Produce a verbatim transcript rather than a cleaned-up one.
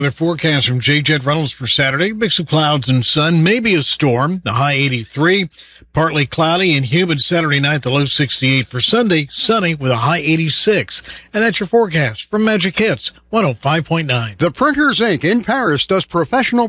The forecast from J Jet Reynolds for Saturday, mix of clouds and sun, maybe a storm, the high eighty-three, partly cloudy and humid Saturday night, the low sixty-eight. For Sunday, sunny with a high eighty-six. And that's your forecast from Magic Hits one oh five point nine. The Printers Incorporated in Paris does professional